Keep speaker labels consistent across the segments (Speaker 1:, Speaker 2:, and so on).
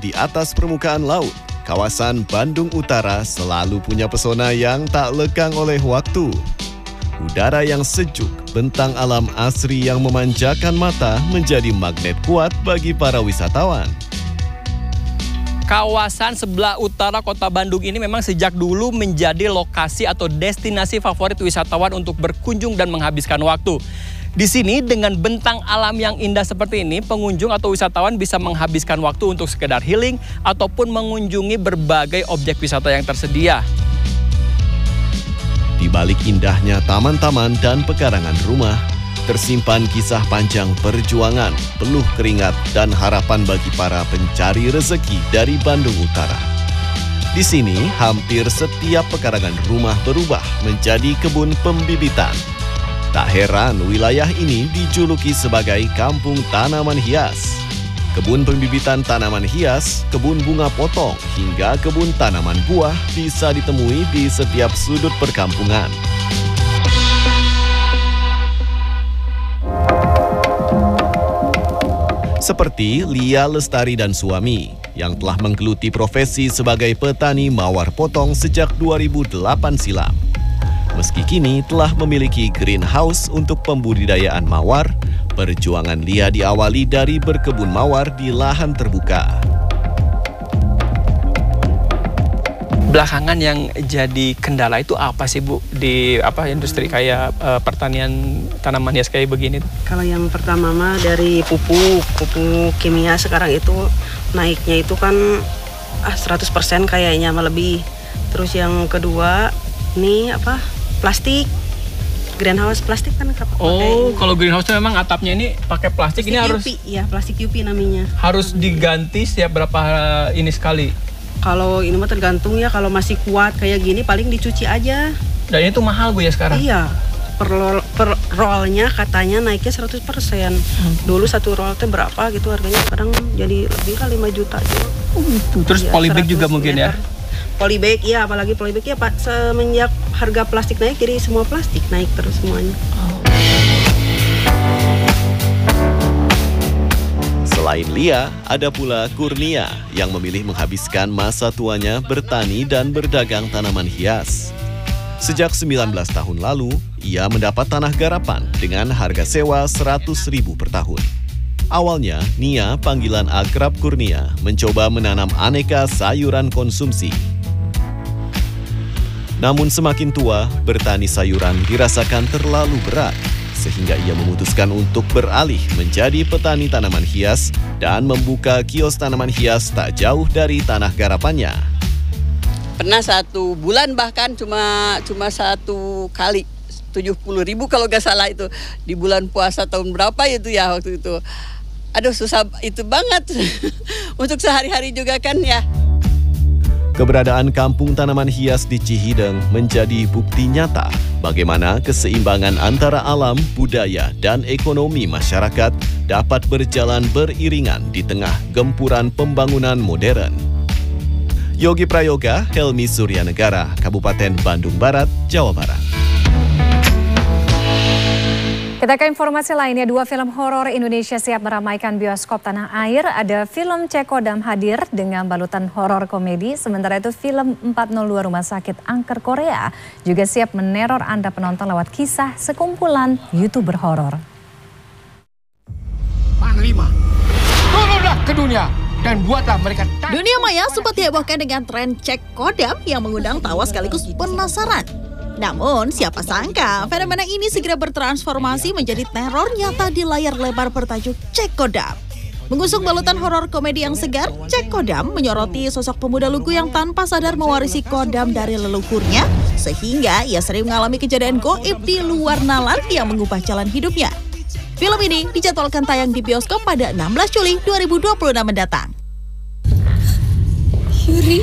Speaker 1: di atas permukaan laut, kawasan Bandung Utara selalu punya pesona yang tak lekang oleh waktu. Udara yang sejuk, bentang alam asri yang memanjakan mata menjadi magnet kuat bagi para wisatawan.
Speaker 2: Kawasan sebelah utara kota Bandung ini memang sejak dulu menjadi lokasi atau destinasi favorit wisatawan untuk berkunjung dan menghabiskan waktu. Di sini dengan bentang alam yang indah seperti ini, pengunjung atau wisatawan bisa menghabiskan waktu untuk sekedar healing ataupun mengunjungi berbagai objek wisata yang tersedia.
Speaker 1: Di balik indahnya taman-taman dan pekarangan rumah, tersimpan kisah panjang perjuangan, penuh keringat dan harapan bagi para pencari rezeki dari Bandung Utara. Di sini, hampir setiap pekarangan rumah berubah menjadi kebun pembibitan. Tak heran wilayah ini dijuluki sebagai Kampung Tanaman Hias. Kebun pembibitan tanaman hias, kebun bunga potong, hingga kebun tanaman buah bisa ditemui di setiap sudut perkampungan. Seperti Lia Lestari dan suami yang telah menggeluti profesi sebagai petani mawar potong sejak 2008 silam. Meski kini telah memiliki greenhouse untuk pembudidayaan mawar, perjuangan Lia diawali dari berkebun mawar di lahan terbuka.
Speaker 2: Belakangan yang jadi kendala itu apa sih Bu di industri kayak pertanian tanaman hias kayak begini?
Speaker 3: Kalau yang pertama mah dari pupuk kimia sekarang itu naiknya itu kan 100% kayaknya mah lebih. Terus yang kedua ini plastik. Greenhouse plastik kan pakai.
Speaker 2: Oh, kalau greenhouse itu memang atapnya ini pakai plastik ini harus
Speaker 3: ya, plastik UV namanya.
Speaker 2: Harus diganti setiap berapa ini sekali?
Speaker 3: Kalau ini mah tergantung ya, kalau masih kuat kayak gini paling dicuci aja.
Speaker 2: Dan itu mahal Bu ya sekarang?
Speaker 3: Iya, per rollnya katanya naiknya 100%. Dulu satu roll itu berapa gitu harganya, sekarang jadi lebih kali 5 juta juga.
Speaker 2: Terus ya, polybag juga mungkin meter. Ya?
Speaker 3: Polybag ya, apalagi polybag ya Pak, semenjak harga plastik naik jadi semua plastik naik terus semuanya.
Speaker 1: Selain Lia, ada pula Kurnia yang memilih menghabiskan masa tuanya bertani dan berdagang tanaman hias. Sejak 19 tahun lalu, ia mendapat tanah garapan dengan harga sewa 100.000 per tahun. Awalnya, Nia, panggilan akrab Kurnia, mencoba menanam aneka sayuran konsumsi. Namun semakin tua, bertani sayuran dirasakan terlalu berat, sehingga ia memutuskan untuk beralih menjadi petani tanaman hias dan membuka kios tanaman hias tak jauh dari tanah garapannya.
Speaker 4: Pernah 1 bulan bahkan cuma 1 kali 70.000 kalau gak salah itu di bulan puasa tahun berapa itu ya waktu itu. Aduh susah itu banget untuk sehari-hari juga kan ya.
Speaker 1: Keberadaan kampung tanaman hias di Cihideng menjadi bukti nyata bagaimana keseimbangan antara alam, budaya, dan ekonomi masyarakat dapat berjalan beriringan di tengah gempuran pembangunan modern. Yogi Prayoga, Helmi Suryanegara, Kabupaten Bandung Barat, Jawa Barat.
Speaker 5: Kita ke informasi lainnya, 2 film horor Indonesia siap meramaikan bioskop tanah air. Ada film Cekodam hadir dengan balutan horor komedi. Sementara itu film 402 Rumah Sakit Angker Korea juga siap meneror Anda penonton lewat kisah sekumpulan YouTuber horor.
Speaker 6: Panglima, turunlah ke dunia dan buatlah mereka.
Speaker 7: Dunia maya sempat dihebohkan dengan tren Cekodam yang mengundang tawa sekaligus penasaran. Namun, siapa sangka fenomena ini segera bertransformasi menjadi teror nyata di layar lebar bertajuk Cekodam. Mengusung balutan horor komedi yang segar, Cekodam menyoroti sosok pemuda lugu yang tanpa sadar mewarisi kodam dari leluhurnya, sehingga ia sering mengalami kejadian goib di luar nalar yang mengubah jalan hidupnya. Film ini dijadwalkan tayang di bioskop pada 16 Juli 2026 mendatang. Yuri.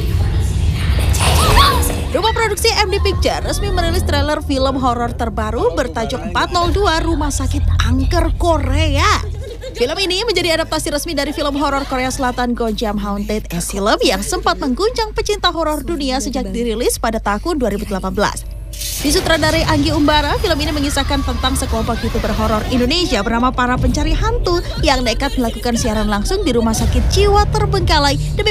Speaker 7: Rumah produksi MD Picture resmi merilis trailer film horor terbaru bertajuk 402 Rumah Sakit Angker Korea. Film ini menjadi adaptasi resmi dari film horor Korea Selatan Gonjam Haunted Asylum yang sempat mengguncang pecinta horor dunia sejak dirilis pada tahun 2018. Disutradarai Anggi Umbara, film ini mengisahkan tentang sekelompok YouTuber horor Indonesia bernama para pencari hantu yang nekat melakukan siaran langsung di rumah sakit jiwa terbengkalai demi